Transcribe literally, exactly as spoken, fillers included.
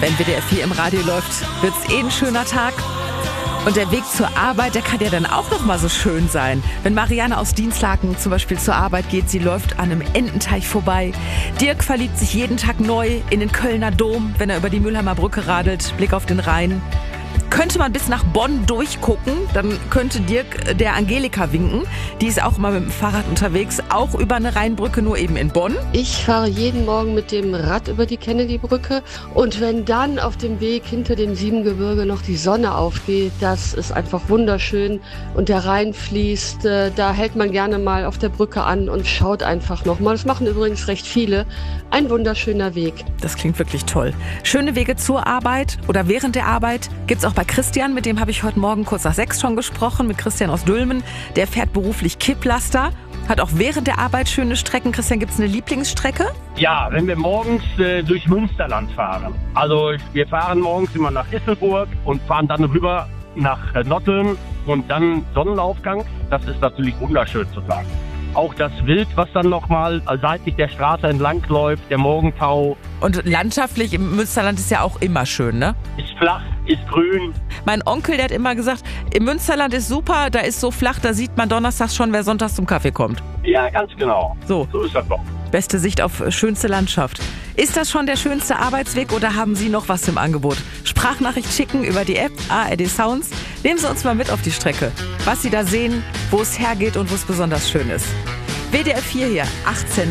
Wenn W D R vier im Radio läuft, wird's eh ein schöner Tag. Und der Weg zur Arbeit, der kann ja dann auch noch mal so schön sein. Wenn Marianne aus Dienstlaken zum Beispiel zur Arbeit geht, sie läuft an einem Ententeich vorbei. Dirk verliebt sich jeden Tag neu in den Kölner Dom, wenn er über die Mülheimer Brücke radelt, Blick auf den Rhein. Könnte man bis nach Bonn durchgucken, dann könnte Dirk der Angelika winken. Die ist auch immer mit dem Fahrrad unterwegs, auch über eine Rheinbrücke, nur eben in Bonn. Ich fahre jeden Morgen mit dem Rad über die Kennedy-Brücke. Und wenn dann auf dem Weg hinter dem Siebengebirge noch die Sonne aufgeht, das ist einfach wunderschön. Und der Rhein fließt, da hält man gerne mal auf der Brücke an und schaut einfach nochmal. Das machen übrigens recht viele. Ein wunderschöner Weg. Das klingt wirklich toll. Schöne Wege zur Arbeit oder während der Arbeit gibt's auch bei Christian, mit dem habe ich heute Morgen kurz nach sechs schon gesprochen, mit Christian aus Dülmen. Der fährt beruflich Kipplaster, hat auch während der Arbeit schöne Strecken. Christian, gibt's eine Lieblingsstrecke? Ja, wenn wir morgens äh, durch Münsterland fahren. Also wir fahren morgens immer nach Isselburg und fahren dann rüber nach äh, Notteln und dann Sonnenaufgang. Das ist natürlich wunderschön zu sagen. Auch das Wild, was dann nochmal seitlich der Straße entlang läuft, der Morgentau. Und landschaftlich im Münsterland ist ja auch immer schön, ne? Ist flach, ist grün. Mein Onkel, der hat immer gesagt, im Münsterland ist super, da ist so flach, da sieht man donnerstags schon, wer sonntags zum Kaffee kommt. Ja, ganz genau. So, so ist das doch. Beste Sicht auf schönste Landschaft. Ist das schon der schönste Arbeitsweg oder haben Sie noch was im Angebot? Sprachnachricht schicken über die App A R D Sounds. Nehmen Sie uns mal mit auf die Strecke. Was Sie da sehen, wo es hergeht und wo es besonders schön ist. W D R vier hier, achtzehn